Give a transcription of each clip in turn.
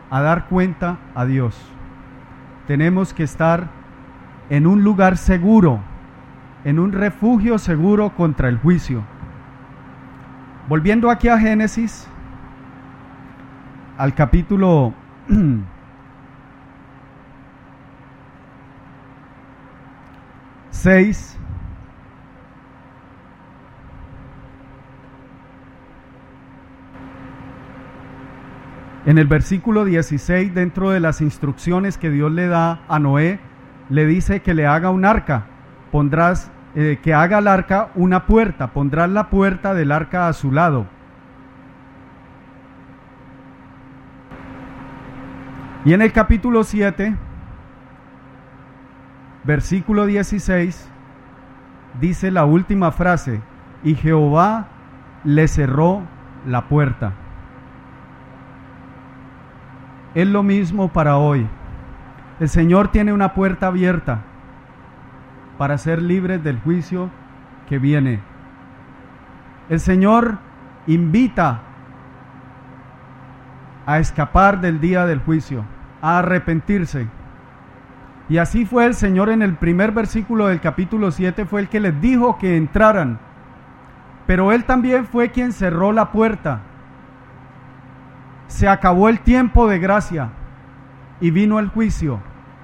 a dar cuenta a Dios. Tenemos que estar en un lugar seguro, en un refugio seguro contra el juicio. Volviendo aquí a Génesis, al capítulo 6, en el versículo 16, dentro de las instrucciones que Dios le da a Noé, le dice que le haga un arca, que haga al arca una puerta, pondrás la puerta del arca a su lado. Y en el capítulo 7, versículo 16, dice la última frase: y Jehová le cerró la puerta. Es lo mismo para hoy. El Señor tiene una puerta abierta para ser libres del juicio que viene. El Señor invita a escapar del día del juicio, a arrepentirse. Y así fue el Señor en el primer versículo del capítulo 7, fue el que les dijo que entraran. Pero Él también fue quien cerró la puerta. Se acabó el tiempo de gracia y vino el juicio.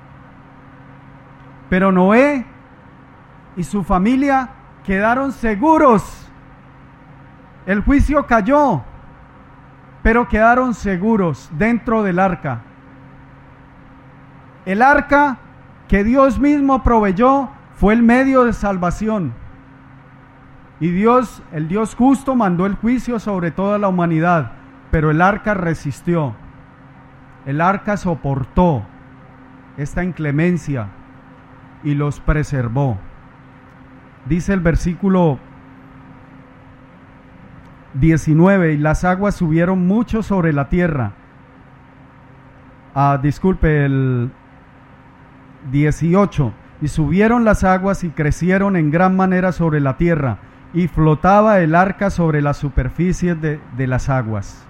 Pero Noé y su familia quedaron seguros. El juicio cayó, pero quedaron seguros dentro del arca. El arca que Dios mismo proveyó fue el medio de salvación. Y Dios, el Dios justo, mandó el juicio sobre toda la humanidad, pero el arca resistió. El arca soportó esta inclemencia y los preservó. Dice el versículo 19: y las aguas subieron mucho sobre la tierra. El 18: y subieron las aguas y crecieron en gran manera sobre la tierra, y flotaba el arca sobre la superficie de las aguas.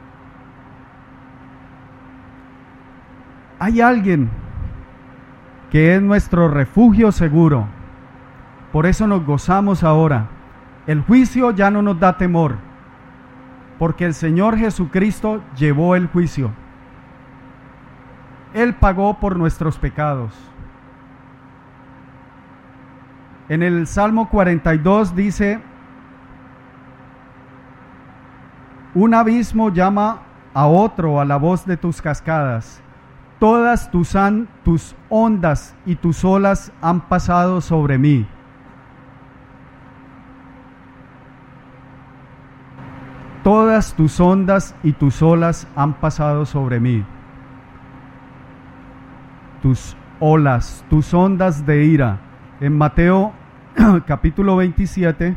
Hay alguien que es nuestro refugio seguro. Por eso nos gozamos ahora. El juicio ya no nos da temor, porque el Señor Jesucristo llevó el juicio. Él pagó por nuestros pecados. En el Salmo 42 dice: un abismo llama a otro a la voz de tus cascadas. Todas tus ondas y tus olas han pasado sobre mí. Todas tus ondas y tus olas han pasado sobre mí. Tus olas, tus ondas de ira. En Mateo capítulo 27,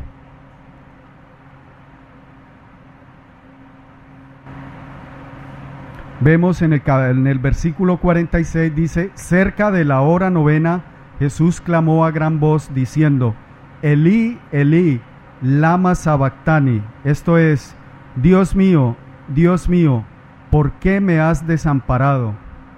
vemos en el versículo 46, dice: cerca de la hora novena, Jesús clamó a gran voz diciendo: Elí, Elí, lama sabactani. Esto es: Dios mío, ¿por qué me has desamparado?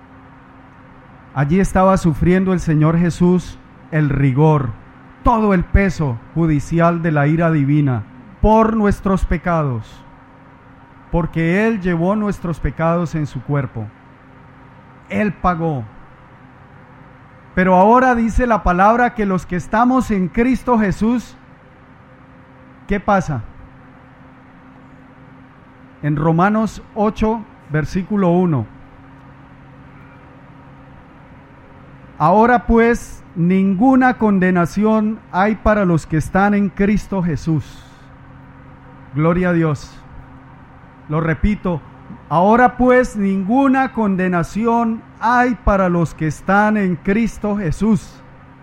Allí estaba sufriendo el Señor Jesús el rigor, todo el peso judicial de la ira divina por nuestros pecados, porque Él llevó nuestros pecados en su cuerpo. Él pagó. Pero ahora dice la palabra que los que estamos en Cristo Jesús, ¿qué pasa? En Romanos 8, versículo 1. Ahora pues, ninguna condenación hay para los que están en Cristo Jesús. Gloria a Dios. Lo repito, ahora pues ninguna condenación hay para los que están en Cristo Jesús.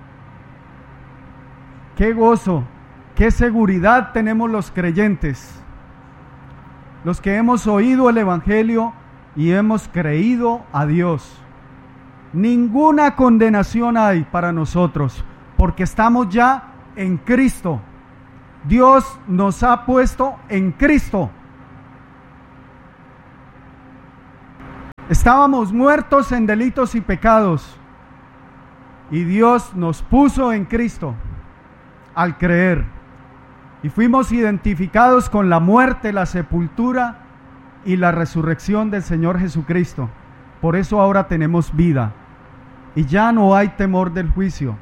Qué gozo, qué seguridad tenemos los creyentes, los que hemos oído el Evangelio y hemos creído a Dios. Ninguna condenación hay para nosotros, porque estamos ya en Cristo. Dios nos ha puesto en Cristo. Estábamos muertos en delitos y pecados, y Dios nos puso en Cristo al creer, y fuimos identificados con la muerte, la sepultura y la resurrección del Señor Jesucristo. Por eso ahora tenemos vida, y ya no hay temor del juicio.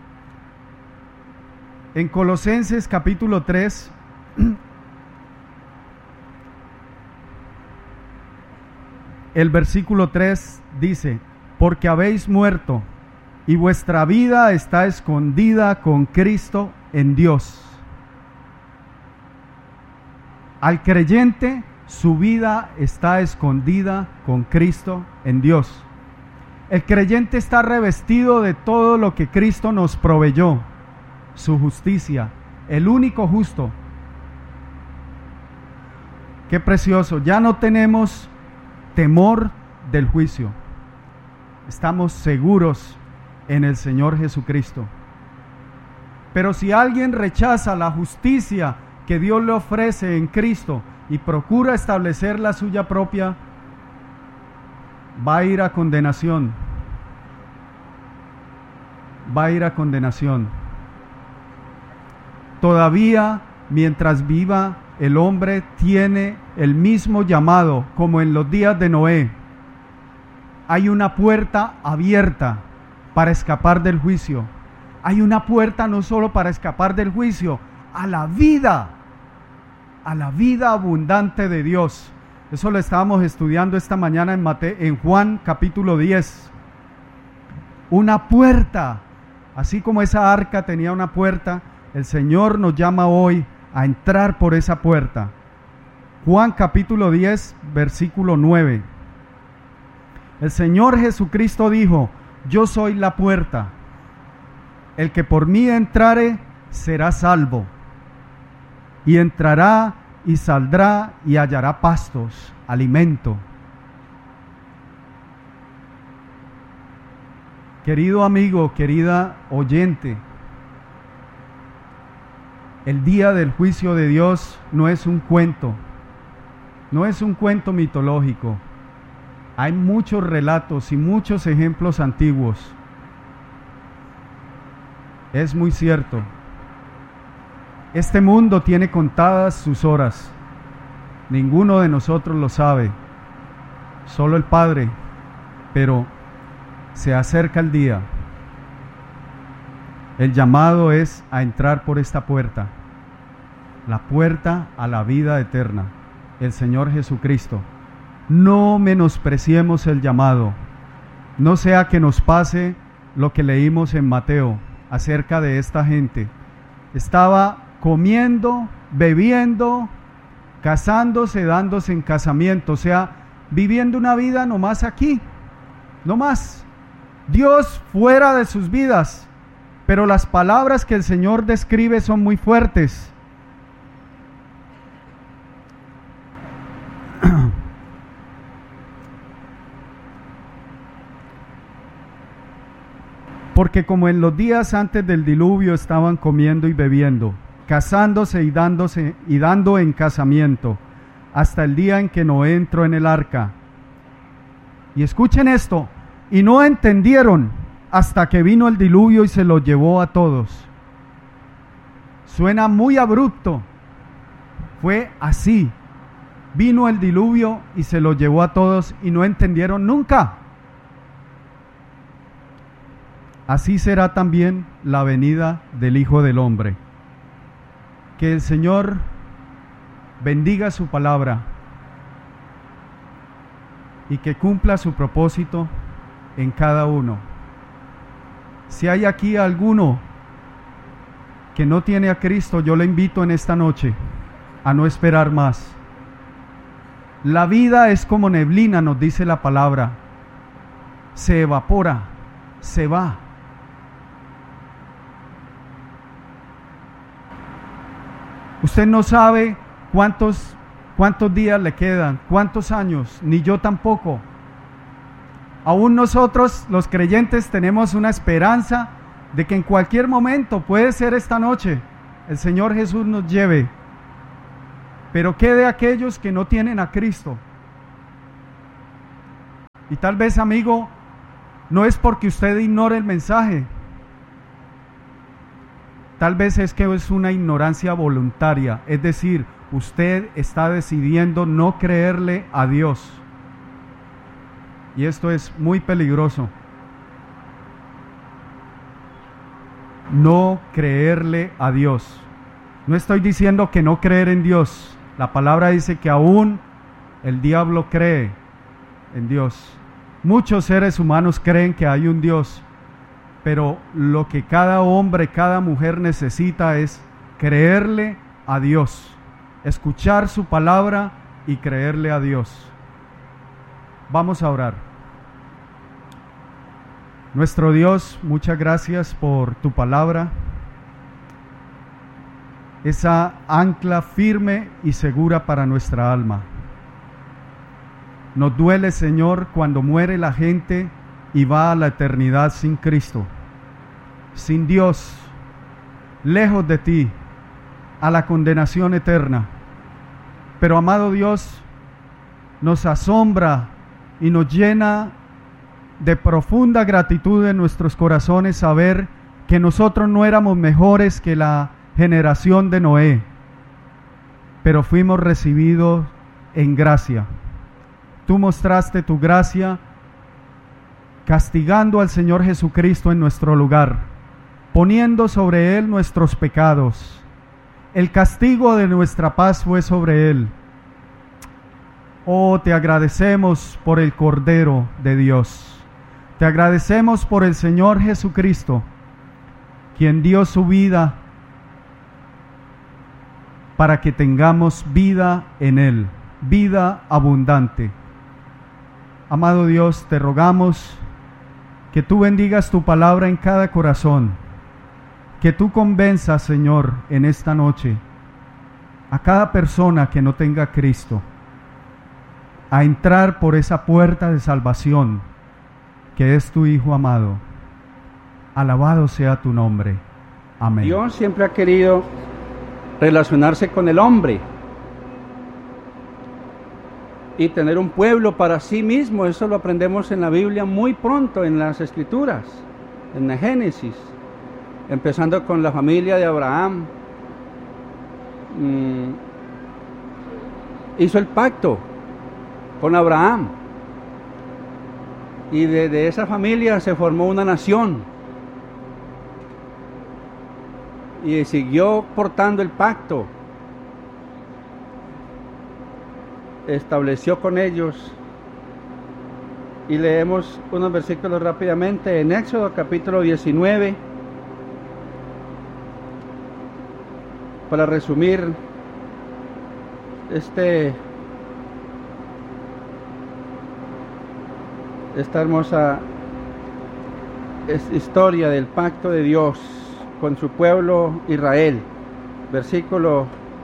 En Colosenses capítulo 3, el versículo 3 dice: porque habéis muerto, y vuestra vida está escondida con Cristo en Dios. Al creyente, su vida está escondida con Cristo en Dios. El creyente está revestido de todo lo que Cristo nos proveyó, su justicia, el único justo. Qué precioso, ya no tenemos temor del juicio. Estamos seguros en el Señor Jesucristo. Pero si alguien rechaza la justicia que Dios le ofrece en Cristo y procura establecer la suya propia, va a ir a condenación. Va a ir a condenación. Todavía, mientras viva, el hombre tiene el mismo llamado como en los días de Noé. Hay una puerta abierta para escapar del juicio. Hay una puerta no solo para escapar del juicio, a la vida abundante de Dios. Eso lo estábamos estudiando esta mañana en Juan capítulo 10. Una puerta, así como esa arca tenía una puerta, el Señor nos llama hoy a entrar por esa puerta. Juan capítulo 10, versículo 9. El Señor Jesucristo dijo: yo soy la puerta. El que por mí entrare será salvo, y entrará y saldrá y hallará pastos, alimento. Querido amigo, querida oyente, el día del juicio de Dios no es un cuento, no es un cuento mitológico. Hay muchos relatos y muchos ejemplos antiguos. Es muy cierto. Este mundo tiene contadas sus horas. Ninguno de nosotros lo sabe, solo el Padre. Pero se acerca el día. El llamado es a entrar por esta puerta, la puerta a la vida eterna, el Señor Jesucristo. No menospreciemos el llamado, no sea que nos pase lo que leímos en Mateo acerca de esta gente. Estaba comiendo, bebiendo, casándose, dándose en casamiento, o sea, viviendo una vida nomás aquí, nomás. Dios fuera de sus vidas, pero las palabras que el Señor describe son muy fuertes. Porque como en los días antes del diluvio estaban comiendo y bebiendo, casándose y dando en casamiento, hasta el día en que Noé entró en el arca. Y escuchen esto, y no entendieron hasta que vino el diluvio y se los llevó a todos. Suena muy abrupto, fue así. Vino el diluvio y se los llevó a todos y no entendieron nunca. Así será también la venida del Hijo del Hombre. Que el Señor bendiga su palabra y que cumpla su propósito en cada uno. Si hay aquí alguno que no tiene a Cristo, yo le invito en esta noche a no esperar más. La vida es como neblina, nos dice la palabra. Se evapora, se va. Usted no sabe cuántos días le quedan, cuántos años, ni yo tampoco. Aún nosotros, los creyentes, tenemos una esperanza de que en cualquier momento, puede ser esta noche, el Señor Jesús nos lleve. Pero ¿qué de aquellos que no tienen a Cristo? Y tal vez, amigo, no es porque usted ignore el mensaje. Tal vez es que es una ignorancia voluntaria, es decir, usted está decidiendo no creerle a Dios. Y esto es muy peligroso. No creerle a Dios. No estoy diciendo que no creer en Dios. La palabra dice que aún el diablo cree en Dios. Muchos seres humanos creen que hay un Dios, pero lo que cada hombre, cada mujer necesita es creerle a Dios, escuchar su palabra y creerle a Dios. Vamos a orar. Nuestro Dios, muchas gracias por tu palabra, esa ancla firme y segura para nuestra alma. Nos duele, Señor, cuando muere la gente y va a la eternidad sin Cristo, sin Dios, lejos de ti, a la condenación eterna. Pero, amado Dios, nos asombra y nos llena de profunda gratitud en nuestros corazones saber que nosotros no éramos mejores que la generación de Noé, pero fuimos recibidos en gracia. Tú mostraste tu gracia castigando al Señor Jesucristo en nuestro lugar, poniendo sobre Él nuestros pecados. El castigo de nuestra paz fue sobre Él. Oh, te agradecemos por el Cordero de Dios. Te agradecemos por el Señor Jesucristo, quien dio su vida para que tengamos vida en Él, vida abundante. Amado Dios, te rogamos que tú bendigas tu palabra en cada corazón, que tú convenzas, Señor, en esta noche a cada persona que no tenga a Cristo a entrar por esa puerta de salvación que es tu Hijo amado. Alabado sea tu nombre. Amén. Dios siempre ha querido relacionarse con el hombre y tener un pueblo para sí mismo. Eso lo aprendemos en la Biblia muy pronto, en las Escrituras, en el Génesis, empezando con la familia de Abraham. Hizo el pacto con Abraham y de esa familia se formó una nación y siguió portando el pacto. Estableció con ellos, y leemos unos versículos rápidamente en Éxodo capítulo 19 para resumir esta hermosa historia del pacto de Dios con su pueblo Israel. Versículo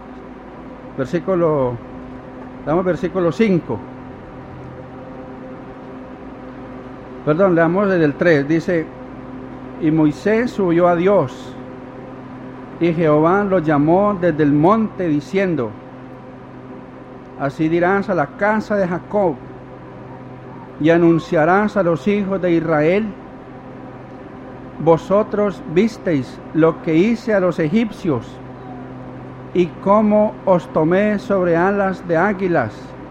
5. Leamos desde el 3. Dice: y Moisés subió a Dios, y Jehová lo llamó desde el monte, diciendo: así dirás a la casa de Jacob, y anunciarás a los hijos de Israel: vosotros visteis lo que hice a los egipcios, y cómo os tomé sobre alas de águilas,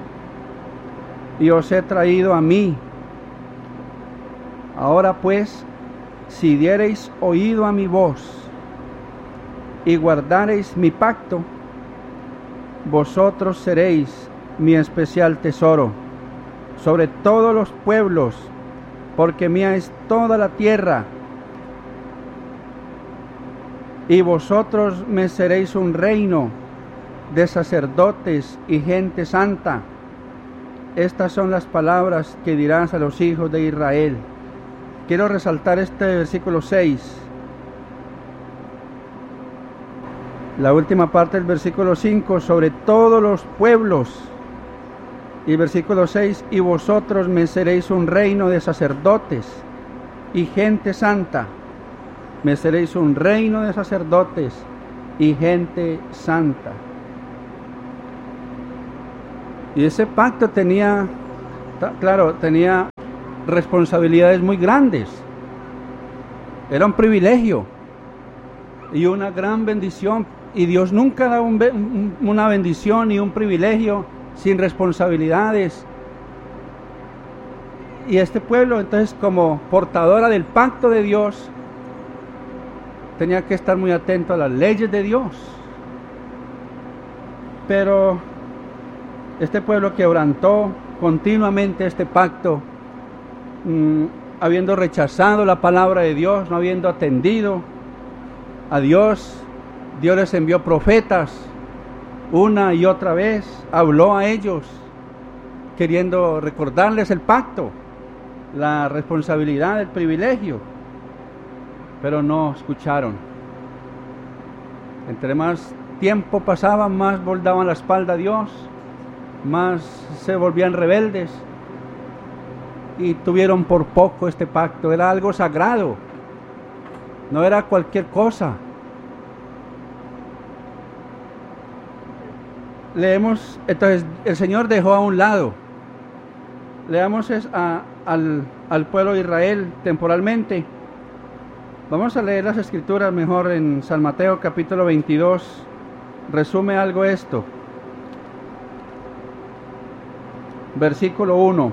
y os he traído a mí. Ahora pues, si diereis oído a mi voz, y guardareis mi pacto, vosotros seréis mi especial tesoro sobre todos los pueblos, porque mía es toda la tierra, y vosotros me seréis un reino de sacerdotes y gente santa. Estas son las palabras que dirás a los hijos de Israel. Quiero resaltar este versículo 6. La última parte del versículo 5, sobre todos los pueblos. Y versículo 6, y vosotros me seréis un reino de sacerdotes y gente santa. Me seréis un reino de sacerdotes y gente santa. Y ese pacto tenía responsabilidades muy grandes. Era un privilegio y una gran bendición. Y Dios nunca da una bendición y un privilegio sin responsabilidades. Y este pueblo, entonces, como portadora del pacto de Dios, tenía que estar muy atento a las leyes de Dios. Pero este pueblo quebrantó continuamente este pacto, habiendo rechazado la palabra de Dios, no habiendo atendido a Dios. Dios les envió profetas una y otra vez, habló a ellos, queriendo recordarles el pacto, la responsabilidad, el privilegio, pero no escucharon. Entre más tiempo pasaba, más voldaban la espalda a Dios, más se volvían rebeldes y tuvieron por poco este pacto. Era algo sagrado, no era cualquier cosa. Leemos, entonces el Señor dejó a un lado, leamos al pueblo de Israel temporalmente. Vamos a leer las escrituras mejor en San Mateo capítulo 22, resume algo esto. Versículo 1.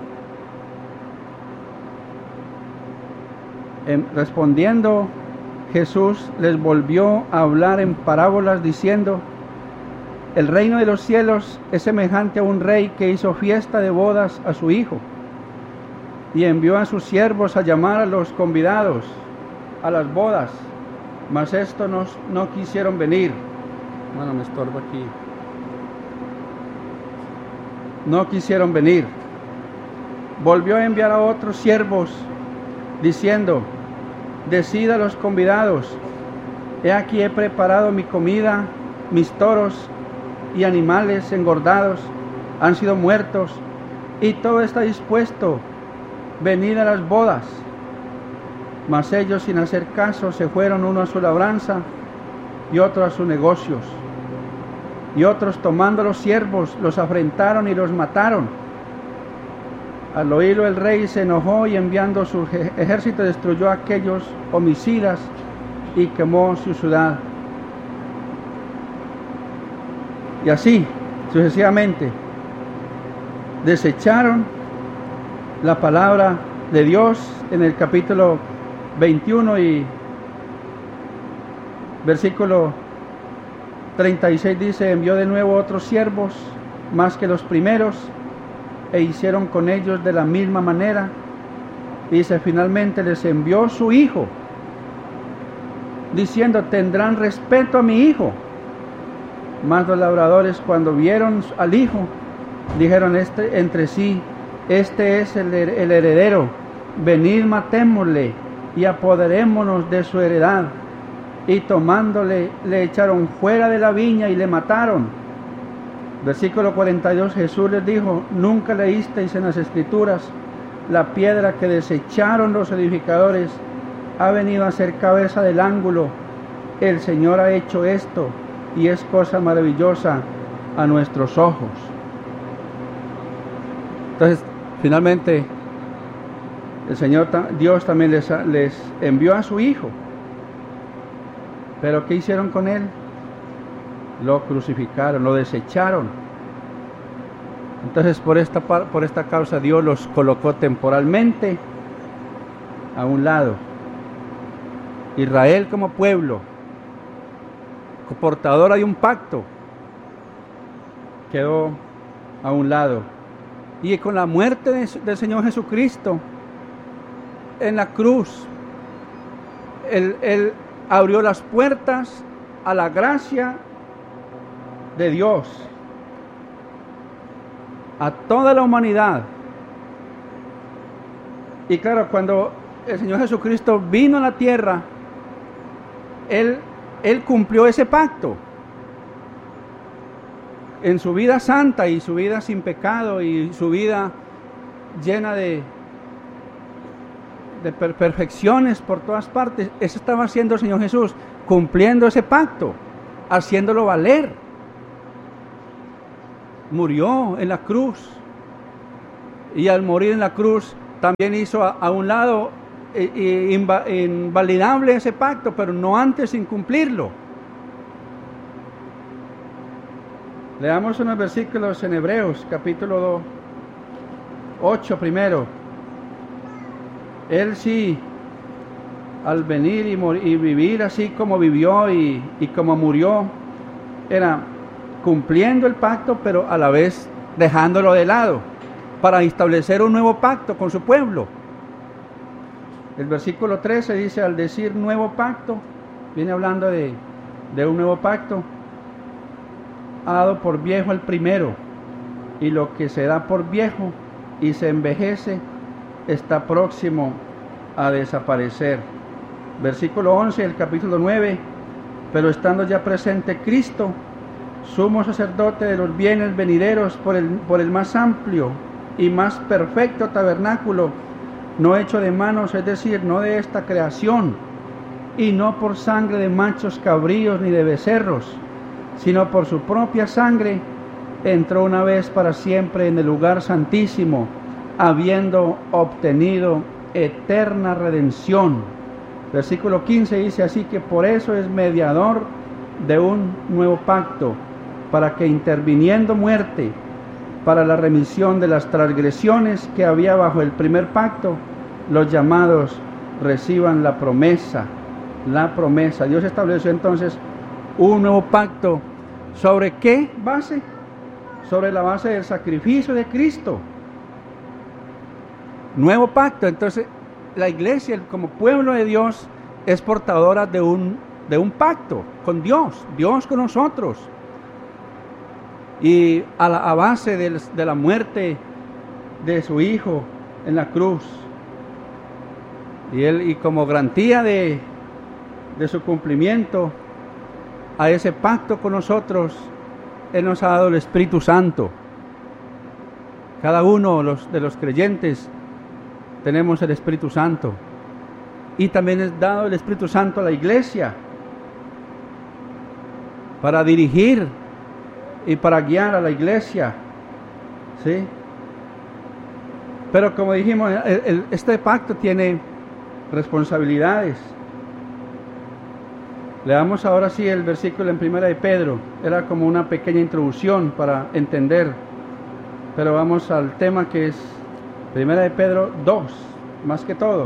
Respondiendo, Jesús les volvió a hablar en parábolas diciendo: el reino de los cielos es semejante a un rey que hizo fiesta de bodas a su hijo y envió a sus siervos a llamar a los convidados a las bodas, mas estos no quisieron venir. Bueno, me estorbo aquí. No quisieron venir. Volvió a enviar a otros siervos diciendo: decid a los convidados, he aquí he preparado mi comida, mis toros y animales engordados han sido muertos y todo está dispuesto, venid a las bodas. Mas ellos, sin hacer caso, se fueron, uno a su labranza y otro a sus negocios. Y otros, tomando los siervos, los afrentaron y los mataron. Al oírlo el rey se enojó y enviando su ejército destruyó a aquellos homicidas y quemó su ciudad. Y así sucesivamente desecharon la palabra de Dios. En el capítulo 21 y versículo 36 dice: envió de nuevo otros siervos más que los primeros e hicieron con ellos de la misma manera. Dice: finalmente les envió su hijo diciendo: tendrán respeto a mi hijo. Mas los labradores, cuando vieron al hijo, dijeron entre sí: este es el heredero, venid, matémosle y apoderémonos de su heredad. Y tomándole, le echaron fuera de la viña y le mataron. Versículo 42, Jesús les dijo: nunca leísteis en las escrituras, la piedra que desecharon los edificadores ha venido a ser cabeza del ángulo. El Señor ha hecho esto y es cosa maravillosa a nuestros ojos. Entonces, finalmente, el Señor Dios también les envió a su Hijo. Pero ¿qué hicieron con Él? Lo crucificaron, lo desecharon. Entonces, por esta causa, Dios los colocó temporalmente a un lado. Israel como pueblo, portadora de un pacto, quedó a un lado. Y con la muerte del Señor Jesucristo en la cruz, Él abrió las puertas a la gracia de Dios a toda la humanidad. Y claro, cuando el Señor Jesucristo vino a la tierra, Él cumplió ese pacto en su vida santa y su vida sin pecado y su vida llena de perfecciones por todas partes. Eso estaba haciendo el Señor Jesús, cumpliendo ese pacto, haciéndolo valer. Murió en la cruz y al morir en la cruz también hizo a un lado invalidable ese pacto, pero no antes sin cumplirlo. Leamos unos versículos en Hebreos, capítulo 8 primero. Él sí, al venir y vivir así como vivió y como murió, era cumpliendo el pacto, pero a la vez dejándolo de lado, para establecer un nuevo pacto con su pueblo. El versículo 13 dice, al decir nuevo pacto, viene hablando de un nuevo pacto, ha dado por viejo el primero, y lo que se da por viejo y se envejece está próximo a desaparecer. Versículo 11 del capítulo 9, pero estando ya presente Cristo, sumo sacerdote de los bienes venideros por el más amplio y más perfecto tabernáculo, no hecho de manos, es decir, no de esta creación, y no por sangre de machos cabríos ni de becerros, sino por su propia sangre, entró una vez para siempre en el lugar santísimo, habiendo obtenido eterna redención. Versículo 15 dice, así que por eso es mediador de un nuevo pacto, para que interviniendo muerte para la remisión de las transgresiones que había bajo el primer pacto, los llamados reciban la promesa. Dios estableció entonces un nuevo pacto. ¿Sobre qué base? Sobre la base del sacrificio de Cristo. Nuevo pacto. Entonces, la iglesia, como pueblo de Dios, es portadora de un pacto con Dios, Dios con nosotros. Y a base de la muerte de su Hijo en la cruz. Y como garantía de su cumplimiento a ese pacto con nosotros, Él nos ha dado el Espíritu Santo. Cada uno de los creyentes tenemos el Espíritu Santo. Y también es dado el Espíritu Santo a la iglesia para dirigir y para guiar a la iglesia, ¿sí? Pero como dijimos, este pacto tiene responsabilidades. Leamos ahora sí el versículo en Primera de Pedro. Era como una pequeña introducción para entender, pero vamos al tema que es Primera de Pedro 2, más que todo.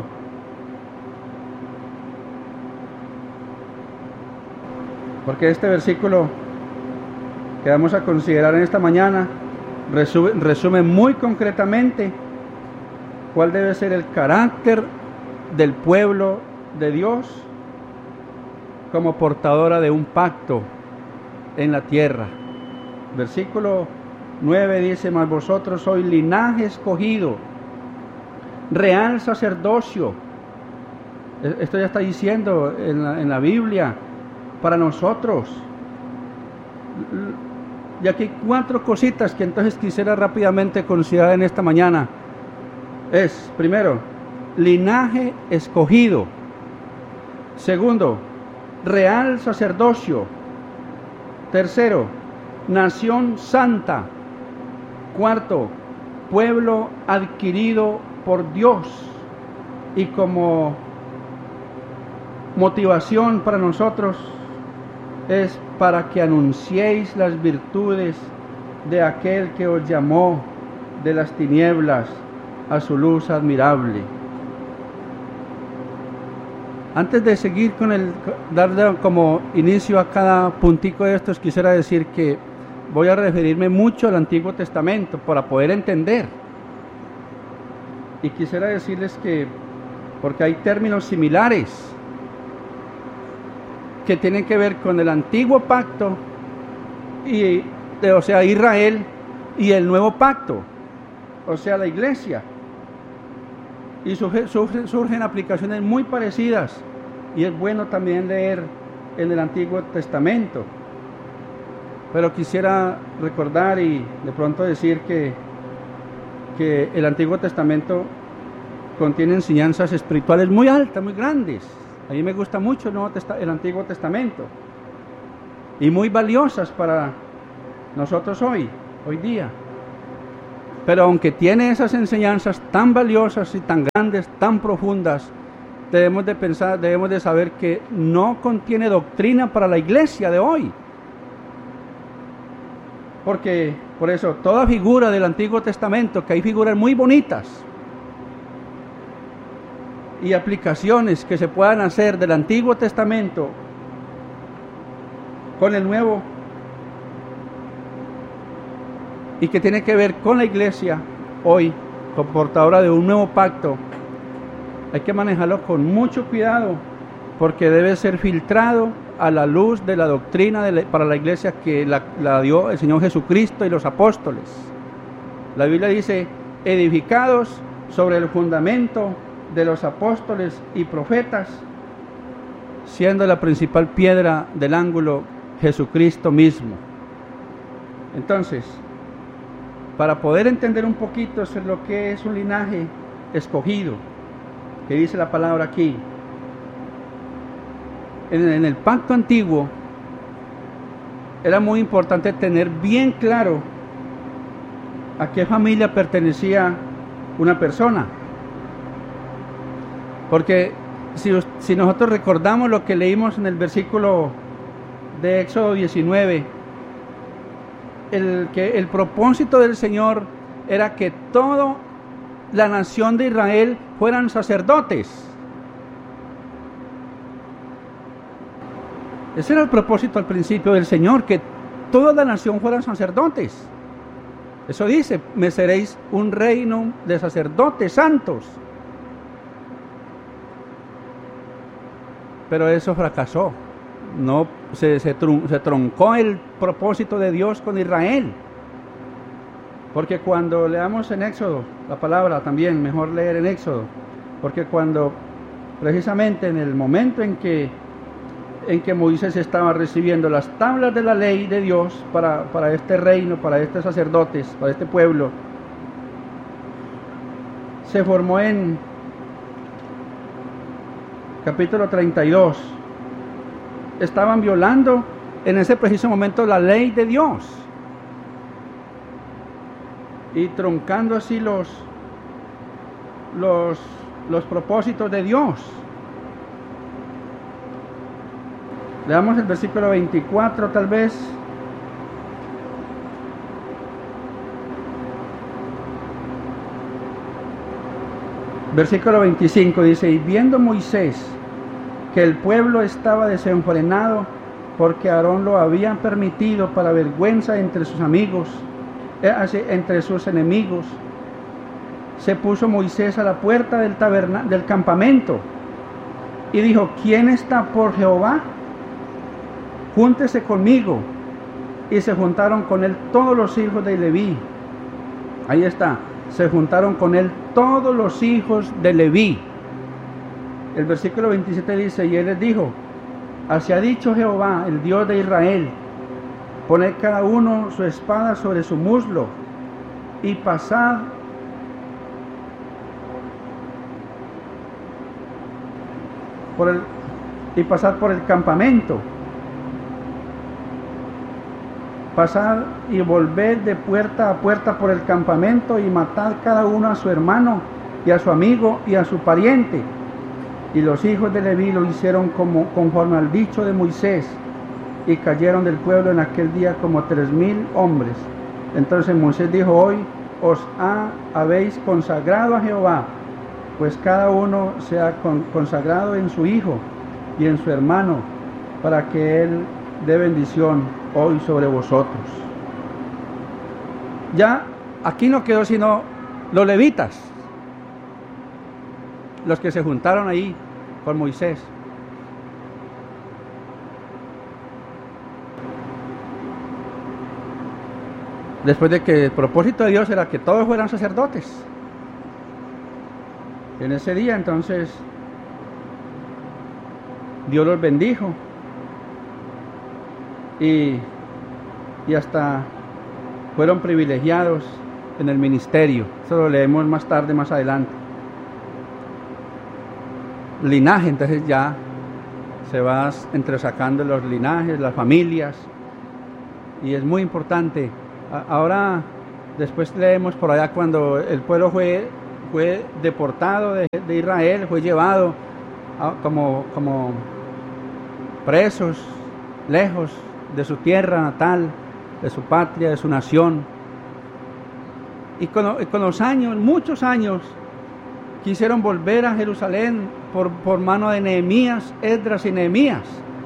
Porque este versículo que vamos a considerar en esta mañana resume muy concretamente cuál debe ser el carácter del pueblo de Dios como portadora de un pacto en la tierra. Versículo 9 dice, mas vosotros sois linaje escogido, real sacerdocio. Esto ya está diciendo en la Biblia para nosotros. Y aquí 4 cositas que entonces quisiera rápidamente considerar en esta mañana. Es, primero, linaje escogido. Segundo, real sacerdocio. Tercero, nación santa. Cuarto, pueblo adquirido por Dios. Y como motivación para nosotros es para que anunciéis las virtudes de aquel que os llamó de las tinieblas a su luz admirable. Antes de seguir con darle como inicio a cada puntico de estos, quisiera decir que voy a referirme mucho al Antiguo Testamento para poder entender. Y quisiera decirles que, porque hay términos similares que tienen que ver con el antiguo pacto, o sea, Israel, y el nuevo pacto, o sea, la iglesia. Y surgen aplicaciones muy parecidas, y es bueno también leer en el Antiguo Testamento. Pero quisiera recordar y de pronto decir que el Antiguo Testamento contiene enseñanzas espirituales muy altas, muy grandes. A mí me gusta mucho el Antiguo Testamento y muy valiosas para nosotros hoy día. Pero aunque tiene esas enseñanzas tan valiosas y tan grandes, tan profundas, debemos de saber que no contiene doctrina para la iglesia de hoy. Porque, por eso, toda figura del Antiguo Testamento, que hay figuras muy bonitas y aplicaciones que se puedan hacer del Antiguo Testamento con el Nuevo, y que tiene que ver con la iglesia hoy, como portadora de un nuevo pacto, hay que manejarlo con mucho cuidado, porque debe ser filtrado a la luz de la doctrina para la iglesia que la dio el Señor Jesucristo y los apóstoles. La Biblia dice, edificados sobre el fundamento de los apóstoles y profetas, siendo la principal piedra del ángulo Jesucristo mismo. Entonces, para poder entender un poquito sobre lo que es un linaje escogido, que dice la palabra aquí, en el pacto antiguo era muy importante tener bien claro a qué familia pertenecía una persona, porque si nosotros recordamos lo que leímos en el versículo de Éxodo 19, el propósito del Señor era que toda la nación de Israel fueran sacerdotes. Ese era el propósito al principio del Señor, que toda la nación fueran sacerdotes. Eso dice, me seréis un reino de sacerdotes santos. Pero eso fracasó. No, se troncó el propósito de Dios con Israel. Porque cuando leamos en Éxodo, la palabra también, mejor leer en Éxodo, porque cuando precisamente en el momento en que Moisés estaba recibiendo las tablas de la ley de Dios para este reino, para estos sacerdotes, para este pueblo, se formó en capítulo 32, estaban violando en ese preciso momento la ley de Dios y troncando así los propósitos de Dios. Leamos el versículo 24 tal vez. Versículo 25 dice, y viendo Moisés que el pueblo estaba desenfrenado, porque Aarón lo había permitido para vergüenza entre sus amigos, entre sus enemigos, se puso Moisés a la puerta del campamento y dijo, ¿quién está por Jehová? Júntese conmigo. Y se juntaron con él todos los hijos de Leví. Ahí está, se juntaron con él todos los hijos de Leví. El versículo 27 dice, y él les dijo, así ha dicho Jehová, el Dios de Israel, poned cada uno su espada sobre su muslo y pasad por el campamento. Pasad y volved de puerta a puerta por el campamento y matad cada uno a su hermano y a su amigo y a su pariente. Y los hijos de Leví lo hicieron conforme al dicho de Moisés, y cayeron del pueblo en aquel día como 3,000 hombres. Entonces Moisés dijo, hoy os habéis consagrado a Jehová, pues cada uno sea consagrado en su hijo y en su hermano, para que él dé bendición hoy sobre vosotros. Ya aquí no quedó sino los levitas, los que se juntaron ahí con Moisés. Después de que el propósito de Dios era que todos fueran sacerdotes. En ese día entonces Dios los bendijo y hasta fueron privilegiados en el ministerio. Eso lo leemos más tarde, más adelante. Linaje, entonces ya se va entresacando los linajes, las familias, y es muy importante. Ahora Después leemos por allá cuando el pueblo fue deportado de Israel, fue llevado como presos, lejos de su tierra natal, de su patria, de su nación. Y con los años, muchos años, quisieron volver a Jerusalén por mano de Nehemías, Esdras y Nehemías.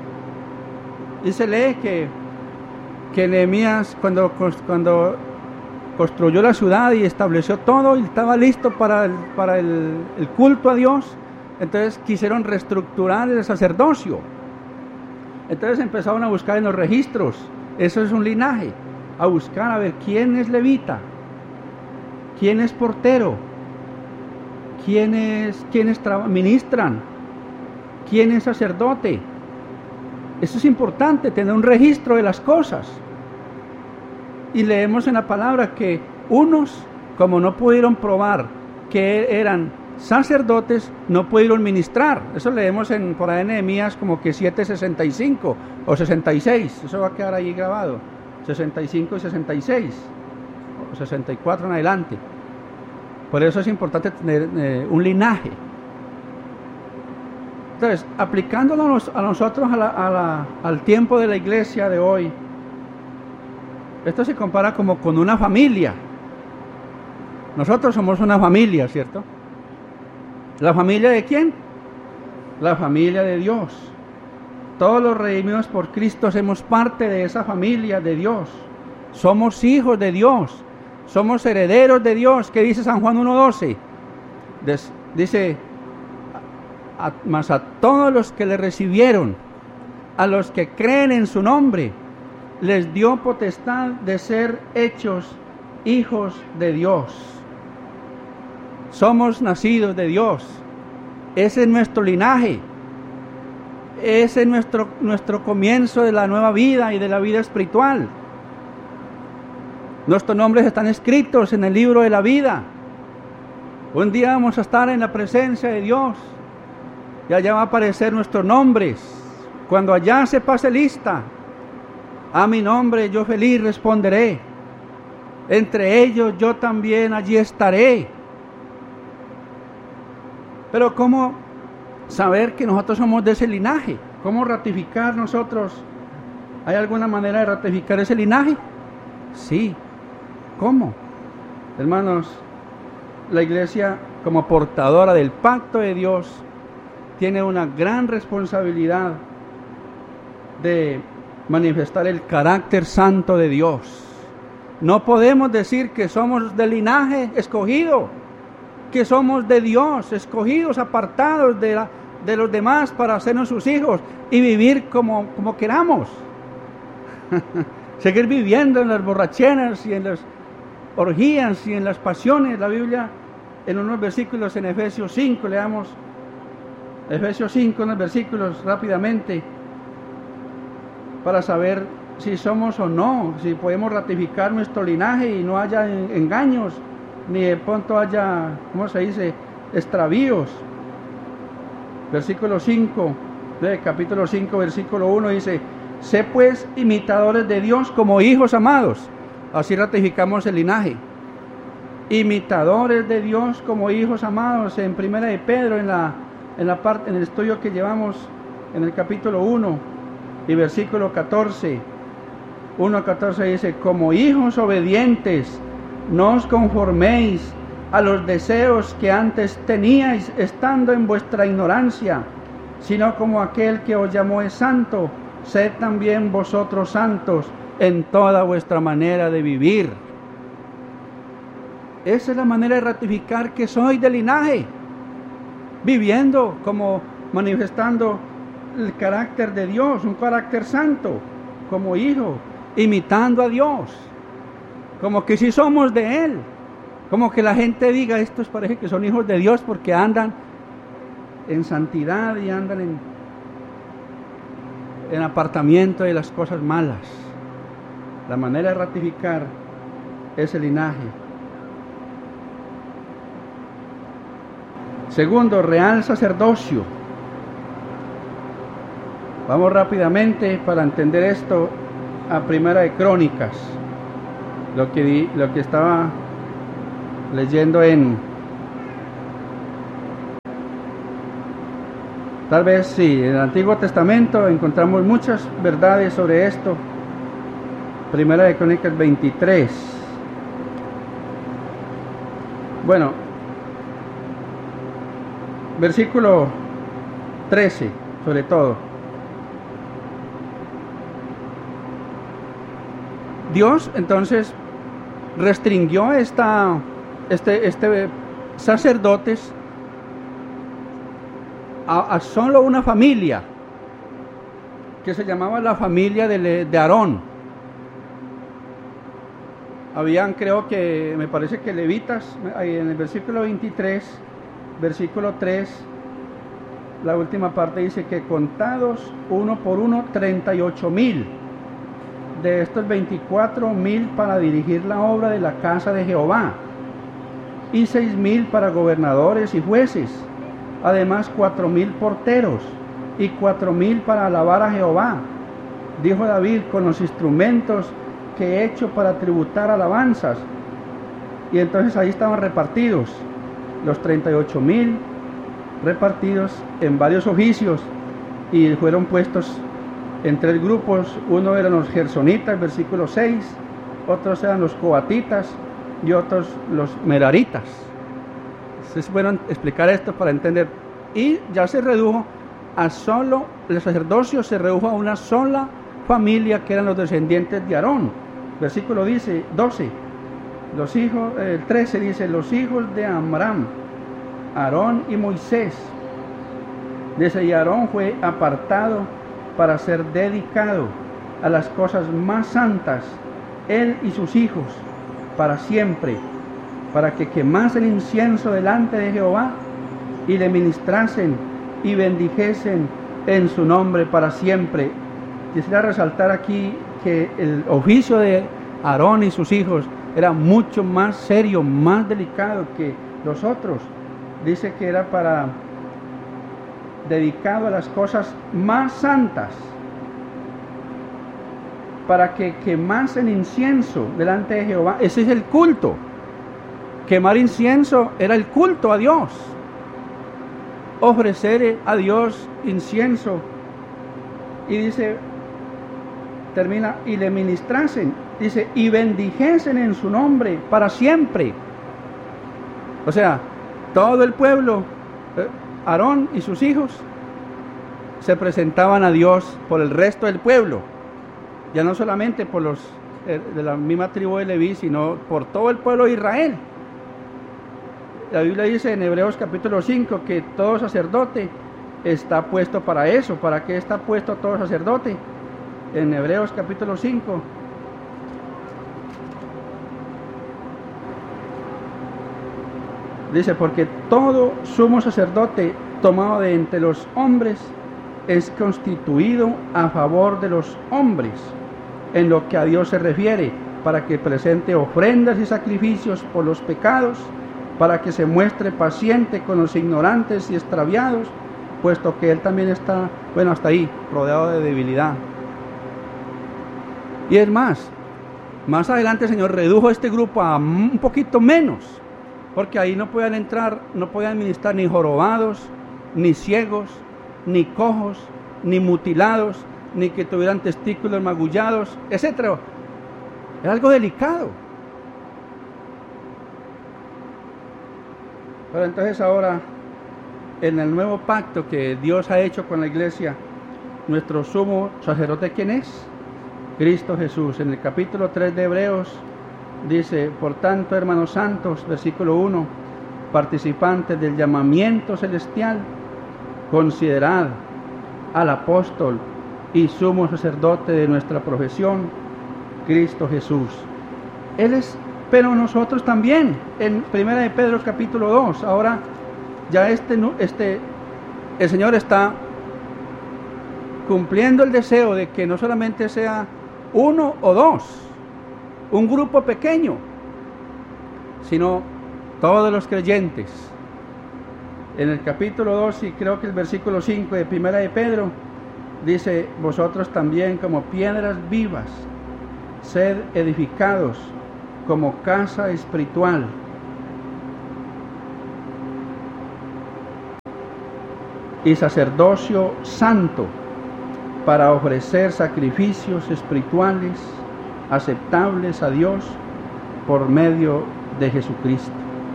Y se lee que Nehemías cuando construyó la ciudad y estableció todo y estaba listo para el culto a Dios, entonces quisieron reestructurar el sacerdocio. Entonces empezaron a buscar en los registros, eso es un linaje, a buscar a ver quién es levita, quién es portero, quiénes ministran, quién es sacerdote. Eso es importante, tener un registro de las cosas. Y leemos en la palabra que unos, como no pudieron probar que eran sacerdotes, no pudieron ministrar. Eso leemos por ahí en Nehemías como que 7:65 o 66. Eso va a quedar ahí grabado. 65 y 66. O 64 en adelante. Por eso es importante tener un linaje. Entonces, aplicándolo a nosotros al tiempo de la iglesia de hoy, esto se compara como con una familia. Nosotros somos una familia, ¿cierto? ¿La familia de quién? La familia de Dios. Todos los redimidos por Cristo somos parte de esa familia de Dios. Somos hijos de Dios. Somos herederos de Dios. ¿Qué dice San Juan 1:12? Dice, mas a todos los que le recibieron, a los que creen en su nombre, les dio potestad de ser hechos hijos de Dios. Somos nacidos de Dios. Ese es nuestro linaje. Ese es nuestro comienzo de la nueva vida y de la vida espiritual. Nuestros nombres están escritos en el libro de la vida. Un día vamos a estar en la presencia de Dios y allá va a aparecer nuestros nombres. Cuando allá se pase lista, a mi nombre yo feliz responderé. Entre ellos yo también allí estaré. Pero ¿cómo saber que nosotros somos de ese linaje? ¿Cómo ratificar nosotros? ¿Hay alguna manera de ratificar ese linaje? Sí. ¿Cómo? Hermanos, la iglesia como portadora del pacto de Dios tiene una gran responsabilidad de manifestar el carácter santo de Dios. No podemos decir que somos del linaje escogido, que somos de Dios, escogidos, apartados de los demás para hacernos sus hijos y vivir como queramos. Seguir viviendo en las borracheras y en las orgías y en las pasiones. La Biblia, en unos versículos en Efesios 5, leamos Efesios 5, unos versículos rápidamente, para saber si somos o no, si podemos ratificar nuestro linaje y no haya engaños, ni de pronto haya, ¿cómo se dice?, extravíos. Versículo 5, capítulo 5, versículo 1 dice: sé pues imitadores de Dios como hijos amados. Así ratificamos el linaje. Imitadores de Dios como hijos amados. En Primera de Pedro, en el estudio que llevamos en el capítulo 1 y versículo 14, 1:14 dice: como hijos obedientes, no os conforméis a los deseos que antes teníais estando en vuestra ignorancia, sino como aquel que os llamó es santo, sed también vosotros santos en toda vuestra manera de vivir. Esa es la manera de ratificar que soy de linaje, viviendo como manifestando el carácter de Dios, un carácter santo, como hijo, imitando a Dios, como que si somos de Él, como que la gente diga: estos parece que son hijos de Dios porque andan en santidad y andan en apartamiento de las cosas malas. La manera de ratificar ese linaje. Segundo, real sacerdocio. Vamos rápidamente para entender esto a Primera de Crónicas. lo que estaba leyendo tal vez sí, en el Antiguo Testamento encontramos muchas verdades sobre esto. Primera de Crónicas 23. Bueno, versículo 13, sobre todo. Dios entonces restringió sacerdotes a solo una familia, que se llamaba la familia de Aarón. Habían, me parece que levitas, en el versículo 23, versículo 3, la última parte dice que contados uno por uno, 38,000. De estos 24,000 para dirigir la obra de la casa de Jehová, y 6,000 para gobernadores y jueces, además 4,000 porteros, y 4,000 para alabar a Jehová. Dijo David: con los instrumentos que he hecho para tributar alabanzas. Y entonces ahí estaban repartidos los 38,000, repartidos en varios oficios, y fueron puestos en 3 grupos. Uno eran los gersonitas, versículo 6, otros eran los coatitas y otros los meraritas. Se fueron a explicar esto para entender. Y ya se redujo a solo, el sacerdocio se redujo a una sola familia, que eran los descendientes de Aarón. Versículo 12, los hijos, el 13 dice: los hijos de Amram, Aarón y Moisés. Dice: y Aarón fue apartado para ser dedicado a las cosas más santas, él y sus hijos, para siempre, para que quemasen incienso delante de Jehová, y le ministrasen y bendijesen en su nombre para siempre. Quisiera resaltar aquí que el oficio de Aarón y sus hijos era mucho más serio, más delicado que los otros. Dice que era dedicado a las cosas más santas, para que quemasen incienso delante de Jehová. Ese es el culto. Quemar incienso era el culto a Dios. Ofrecer a Dios incienso. Y dice, termina: y le ministrasen, dice, y bendijesen en su nombre para siempre. O sea, todo el pueblo, Aarón y sus hijos, se presentaban a Dios por el resto del pueblo, ya no solamente por los de la misma tribu de Leví, sino por todo el pueblo de Israel. La Biblia dice en Hebreos capítulo 5 que todo sacerdote está puesto para eso. ¿Para qué está puesto todo sacerdote? En Hebreos capítulo 5. Dice: porque todo sumo sacerdote tomado de entre los hombres es constituido a favor de los hombres, en lo que a Dios se refiere, para que presente ofrendas y sacrificios por los pecados, para que se muestre paciente con los ignorantes y extraviados, puesto que él también está, hasta ahí, rodeado de debilidad. Y es más adelante el Señor redujo este grupo a un poquito menos, porque ahí no podían entrar, no podían ministrar ni jorobados, ni ciegos, ni cojos, ni mutilados, ni que tuvieran testículos magullados, etc. Era algo delicado. Pero entonces ahora, en el nuevo pacto que Dios ha hecho con la iglesia, nuestro sumo sacerdote, ¿quién es? Cristo Jesús. En el capítulo 3 de Hebreos dice: por tanto, hermanos santos, versículo 1, participantes del llamamiento celestial, considerad al apóstol y sumo sacerdote de nuestra profesión, Cristo Jesús. Él es, pero nosotros también. En Primera de Pedro capítulo 2, ahora ya el Señor está cumpliendo el deseo de que no solamente sea uno o dos, un grupo pequeño, sino todos los creyentes. En el capítulo 2, y creo que el versículo 5 de Primera de Pedro, dice: vosotros también, como piedras vivas, sed edificados como casa espiritual. Y sacerdocio santo para ofrecer sacrificios espirituales aceptables a Dios por medio de Jesucristo.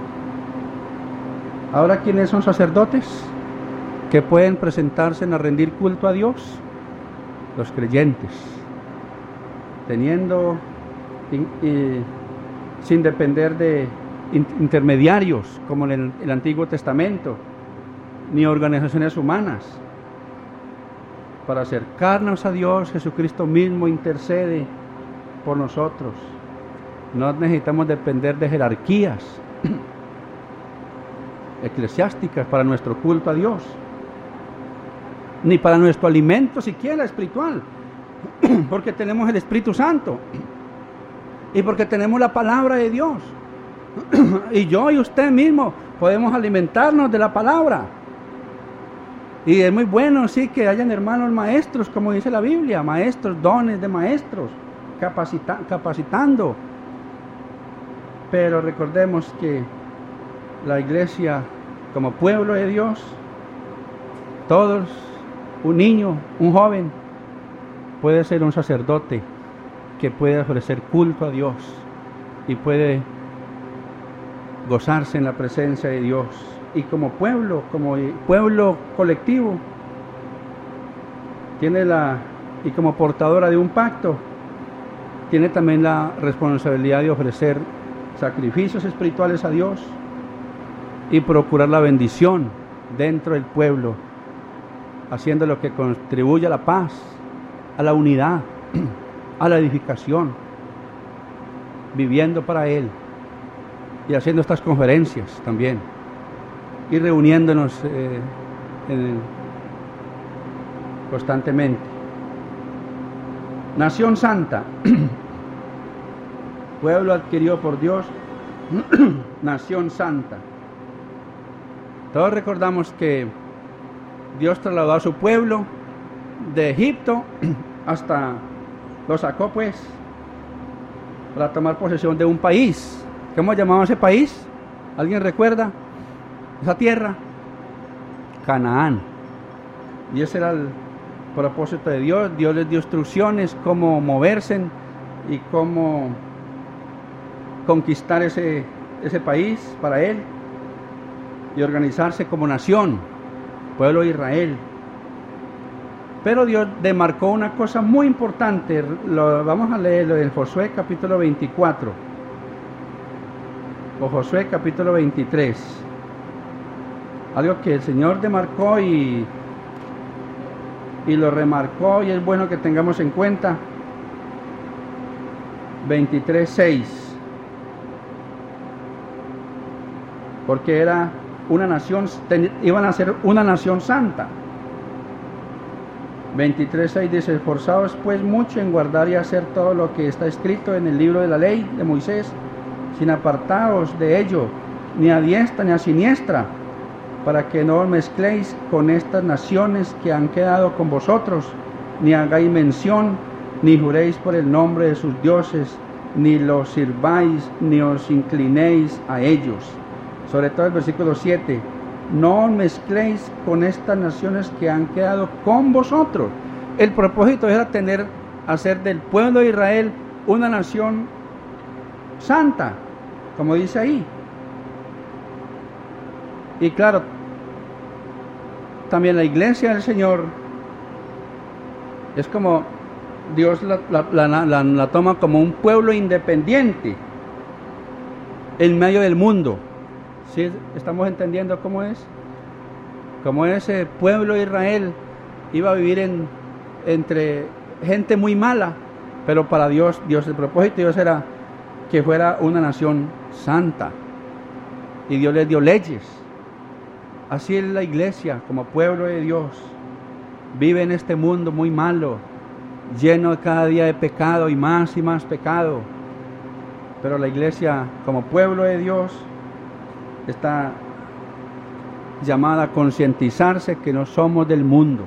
Ahora, ¿quiénes son sacerdotes que pueden presentarse a rendir culto a Dios? Los creyentes, teniendo sin depender de intermediarios como en el Antiguo Testamento, ni organizaciones humanas. Para acercarnos a Dios, Jesucristo mismo intercede por nosotros. No necesitamos depender de jerarquías eclesiásticas para nuestro culto a Dios, ni para nuestro alimento siquiera espiritual, porque tenemos el Espíritu Santo y porque tenemos la palabra de Dios. Y yo y usted mismo podemos alimentarnos de la palabra. Y es muy bueno, sí, que hayan hermanos maestros, como dice la Biblia, maestros, dones de maestros, capacitando. Pero recordemos que la iglesia, como pueblo de Dios, todos, un niño, un joven, puede ser un sacerdote que puede ofrecer culto a Dios y puede gozarse en la presencia de Dios. Y como pueblo colectivo, y como portadora de un pacto, tiene también la responsabilidad de ofrecer sacrificios espirituales a Dios y procurar la bendición dentro del pueblo, haciendo lo que contribuye a la paz, a la unidad, a la edificación, viviendo para Él y haciendo estas conferencias también, y reuniéndonos constantemente. Nación santa, pueblo adquirido por Dios, nación santa. Todos recordamos que Dios trasladó a su pueblo de Egipto hasta lo sacó pues para tomar posesión de un país. ¿Cómo llamaba ese país? ¿Alguien recuerda esa tierra? Canaán. Y ese era el propósito de Dios. Dios les dio instrucciones cómo moverse y cómo conquistar ese país para Él y organizarse como nación, pueblo de Israel. Pero Dios demarcó una cosa muy importante. Vamos a leerlo en Josué capítulo 24 o Josué capítulo 23. Algo que el Señor demarcó y lo remarcó, y es bueno que tengamos en cuenta. 23:6, porque era una nación, iban a ser una nación santa. 23:6 dice: esforzaos pues mucho en guardar y hacer todo lo que está escrito en el libro de la ley de Moisés, sin apartaos de ello, ni a diestra ni a siniestra, para que no os mezcléis con estas naciones que han quedado con vosotros, ni hagáis mención, ni juréis por el nombre de sus dioses, ni los sirváis, ni os inclinéis a ellos. Sobre todo el versículo 7, no os mezcléis con estas naciones que han quedado con vosotros. El propósito era hacer del pueblo de Israel una nación santa, como dice ahí. Y claro, también la iglesia del Señor es como Dios la toma como un pueblo independiente en medio del mundo. ¿Sí? ¿Estamos entendiendo cómo es? Como ese pueblo de Israel iba a vivir entre gente muy mala, pero para Dios el propósito de Dios era que fuera una nación santa, y Dios les dio leyes. Así es la iglesia, como pueblo de Dios, vive en este mundo muy malo, lleno cada día de pecado y más pecado, pero la iglesia, como pueblo de Dios, está llamada a concientizarse que no somos del mundo.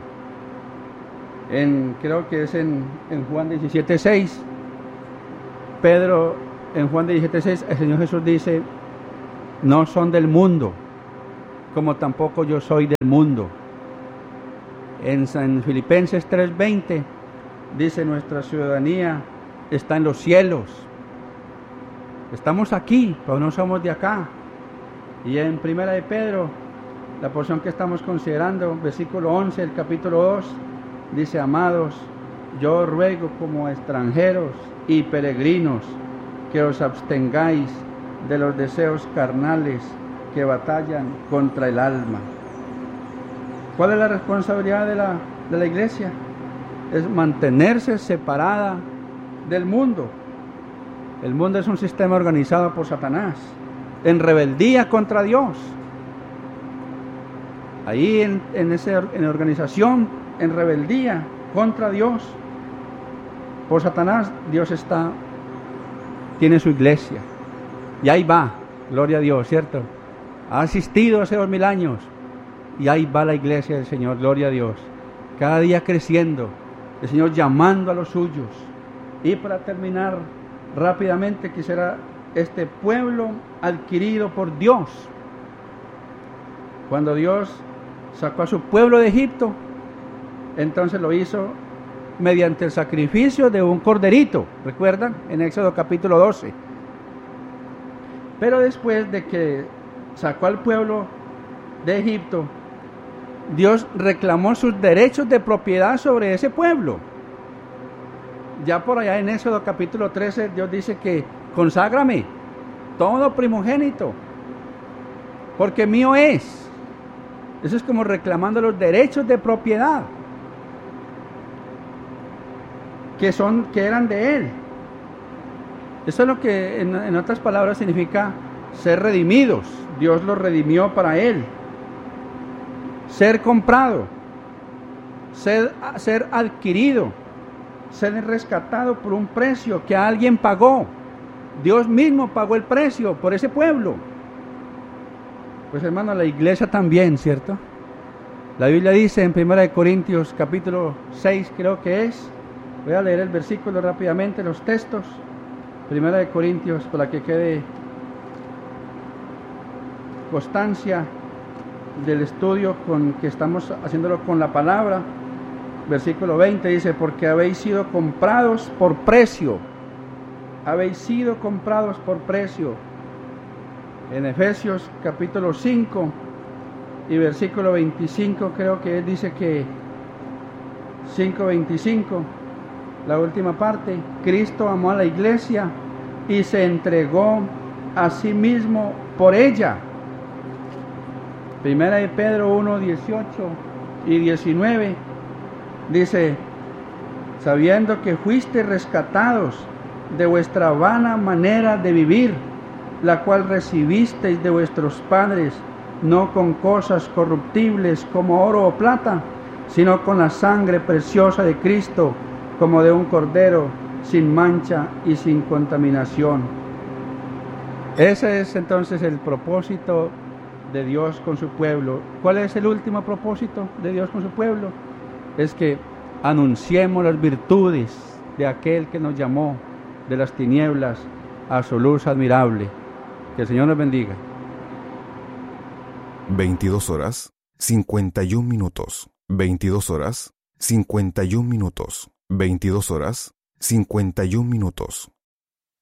Creo que es en Juan 17:6, Pedro en Juan 17:6, el Señor Jesús dice, no son del mundo, como tampoco yo soy del mundo. En Filipenses 3:20 dice, nuestra ciudadanía está en los cielos. Estamos aquí, pero no somos de acá. Y en Primera de Pedro, la porción que estamos considerando, versículo 11 del capítulo 2, dice, amados, yo os ruego como extranjeros y peregrinos que os abstengáis de los deseos carnales que batallan contra el alma. ¿Cuál es la responsabilidad de la iglesia? Es mantenerse separada del mundo. El mundo es un sistema organizado por Satanás, en rebeldía contra Dios. Ahí en la organización, en rebeldía contra Dios, por Satanás, Dios tiene su iglesia. Y ahí va, gloria a Dios, ¿cierto? Ha asistido hace 2000 años. Y ahí va la iglesia del Señor, gloria a Dios. Cada día creciendo, el Señor llamando a los suyos. Y para terminar rápidamente, quisiera este pueblo adquirido por Dios. Cuando Dios sacó a su pueblo de Egipto, entonces lo hizo mediante el sacrificio de un corderito, ¿recuerdan? En Éxodo capítulo 12. Pero después de que sacó al pueblo de Egipto, Dios reclamó sus derechos de propiedad sobre ese pueblo. Ya por allá en Éxodo capítulo 13, Dios dice que conságrame todo primogénito, porque mío es. Eso es como reclamando los derechos de propiedad que eran de Él. Eso es lo que en otras palabras significa ser redimidos. Dios los redimió para Él. Ser comprado, ser adquirido, ser rescatado por un precio que alguien pagó. Dios mismo pagó el precio por ese pueblo. Pues hermano, la iglesia también, ¿cierto? La Biblia dice en 1 Corintios capítulo 6, creo que es, voy a leer el versículo rápidamente, los textos. 1 Corintios, para que quede constancia del estudio que estamos haciéndolo con la palabra. Versículo 20 dice, porque habéis sido comprados por precio. Habéis sido comprados por precio. En Efesios capítulo 5 y versículo 25, creo que él dice que 5:25, la última parte, Cristo amó a la iglesia y se entregó a sí mismo por ella. Primera de Pedro 1:18 y 19 dice, sabiendo que fuiste rescatados de vuestra vana manera de vivir, la cual recibisteis de vuestros padres, no con cosas corruptibles como oro o plata, sino con la sangre preciosa de Cristo, como de un cordero sin mancha y sin contaminación. Ese es entonces el propósito de Dios con su pueblo. ¿Cuál es el último propósito de Dios con su pueblo? Es que anunciemos las virtudes de aquel que nos llamó de las tinieblas a su luz admirable. Que el Señor nos bendiga. 22 horas, 51 minutos. 22 horas, 51 minutos. 22 horas, 51 minutos.